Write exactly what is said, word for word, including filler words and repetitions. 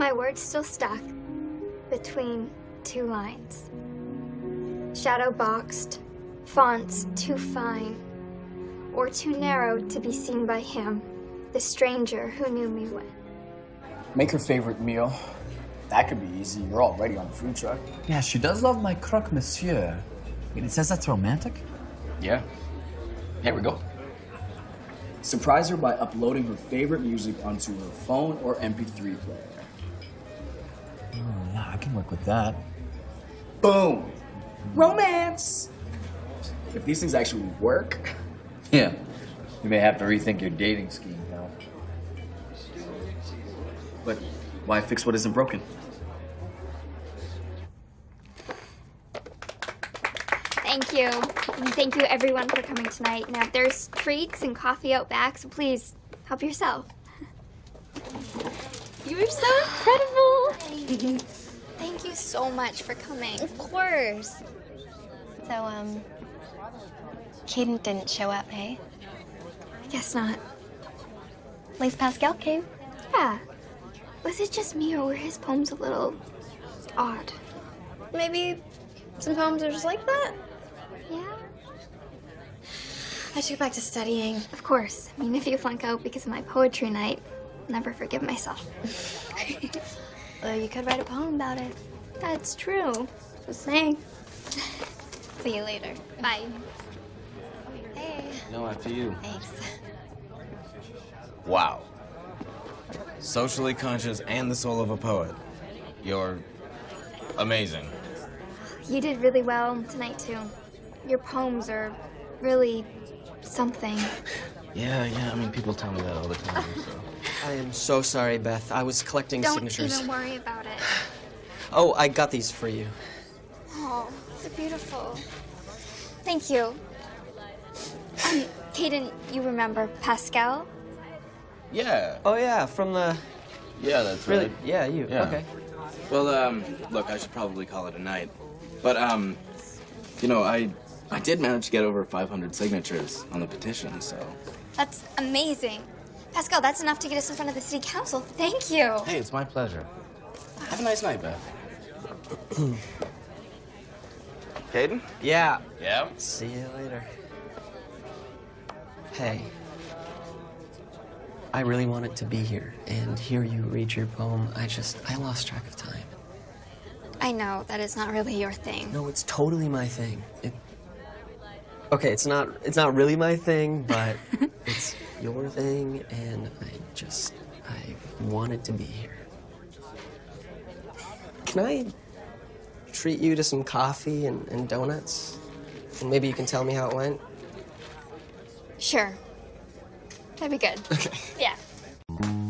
My word's still stuck between two lines. Shadow boxed, fonts too fine, or too narrow to be seen by him, the stranger who knew me when. Make her favorite meal. That could be easy. You're already on the food truck. Yeah, she does love my croque monsieur. Wait, it says that's romantic? Yeah. Here we go. Surprise her by uploading her favorite music onto her phone or M P three player. Oh, yeah, I can work with that. Boom! Romance! If these things actually work... Yeah. You may have to rethink your dating scheme, pal. But why fix what isn't broken? Thank you. And thank you everyone for coming tonight. Now there's treats and coffee out back, so please help yourself. You're so incredible. Thank you so much for coming. Of course. So, um, Caden didn't show up, hey? I guess not. At least Pascal came. Yeah. Was it just me, or were his poems a little odd? Maybe some poems are just like that. Yeah? I should go back to studying. Of course. I mean, if you flunk out because of my poetry night, I'll never forgive myself. Well, you could write a poem about it. That's true. Just saying. See you later. Bye. Hey. No, after you. Thanks. Wow. Socially conscious and the soul of a poet. You're amazing. You did really well tonight, too. Your poems are really something. Yeah, yeah, I mean, people tell me that all the time, so. I am so sorry, Beth. I was collecting Don't signatures. even worry about it. Oh, I got these for you. Oh, they're beautiful. Thank you. Um, Caden, you remember Pascal? Yeah. Oh, yeah, from the... Yeah, that's Really? right. Yeah, you. Yeah. Okay. Well, um, look, I should probably call it a night. But, um, you know, I I did manage to get over five hundred signatures on the petition, so... That's amazing. Pascal, that's enough to get us in front of the city council. Thank you. Hey, it's my pleasure. Have a nice night, Beth. Caden? Yeah. Yeah? See you later. Hey. I really wanted to be here and hear you read your poem. I just, I lost track of time. I know, that is not really your thing. No, it's totally my thing. It... Okay, it's not, it's not really my thing, but it's your thing, and I just, I wanted to be here. Can I treat you to some coffee and, and donuts? And maybe you can tell me how it went? Sure. That'd be good. Okay. Yeah.